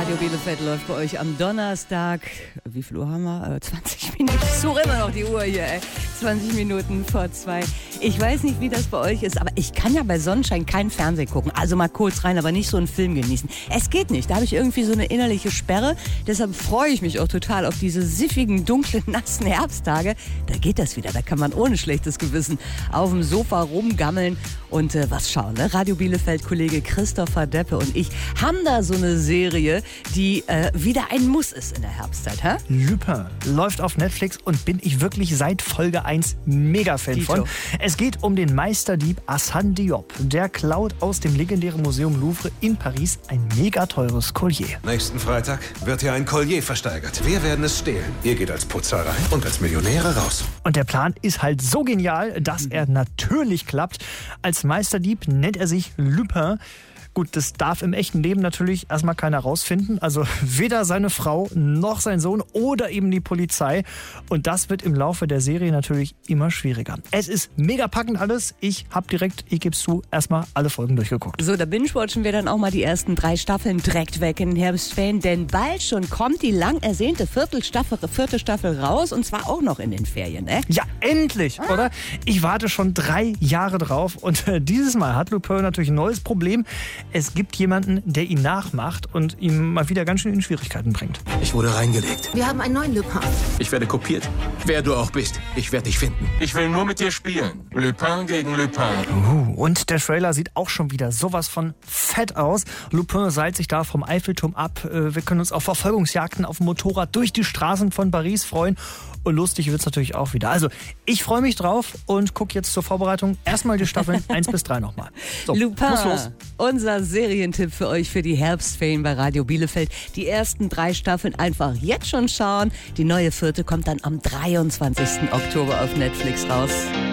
Radio Bielefeld läuft bei euch am Donnerstag. Wie viel Uhr haben wir? 20 Minuten. Ich suche immer noch die Uhr hier, ey. 20 Minuten vor 2. Ich weiß nicht, wie das bei euch ist, aber ich kann ja bei Sonnenschein kein Fernsehen gucken. Also mal kurz rein, aber nicht so einen Film genießen. Es geht nicht. Da habe ich irgendwie so eine innerliche Sperre. Deshalb freue ich mich auch total auf diese siffigen, dunklen, nassen Herbsttage. Da geht das wieder. Da kann man ohne schlechtes Gewissen auf dem Sofa rumgammeln und was schauen. Ne? Radio Bielefeld-Kollege Christopher Deppe und ich haben da so eine Serie, die wieder ein Muss ist in der Herbstzeit. Hä? Lupin läuft auf Netflix und bin ich wirklich seit Folge 1 Mega-Fan von. Es geht um den Meisterdieb Assane Diop. Der klaut aus dem legendären Museum Louvre in Paris ein mega teures Collier. Nächsten Freitag wird hier ein Collier versteigert. Wir werden es stehlen. Ihr geht als Putzer rein und als Millionäre raus. Und der Plan ist halt so genial, dass er natürlich klappt. Als Meisterdieb nennt er sich Lupin. Gut, das darf im echten Leben natürlich erstmal keiner rausfinden. Also weder seine Frau noch sein Sohn oder eben die Polizei. Und das wird im Laufe der Serie natürlich immer schwieriger. Es ist mega packend alles. Ich habe direkt, ich gebe es zu, erstmal alle Folgen durchgeguckt. So, da binge-watchen wir dann auch mal die ersten 3 Staffeln direkt weg in den Herbstferien. Denn bald schon kommt die lang ersehnte vierte Staffel raus. Und zwar auch noch in den Ferien, ne? Ja, endlich, oder? Ich warte schon 3 Jahre drauf. Und dieses Mal hat Lupin natürlich ein neues Problem. Es gibt jemanden, der ihn nachmacht und ihn mal wieder ganz schön in Schwierigkeiten bringt. Ich wurde reingelegt. Wir haben einen neuen Lupin. Ich werde kopiert. Wer du auch bist, ich werde dich finden. Ich will nur mit dir spielen. Lupin gegen Lupin. Und der Trailer sieht auch schon wieder sowas von fett aus. Lupin seilt sich da vom Eiffelturm ab. Wir können uns auf Verfolgungsjagden auf dem Motorrad durch die Straßen von Paris freuen. Und lustig wird es natürlich auch wieder. Also, ich freue mich drauf und gucke jetzt zur Vorbereitung erstmal die Staffeln 1 bis 3 nochmal. So, Lupin, muss los. Unser Serientipp für euch für die Herbstferien bei Radio Bielefeld. Die ersten 3 Staffeln einfach jetzt schon schauen. Die neue 4. kommt dann am 23. Oktober auf Netflix raus.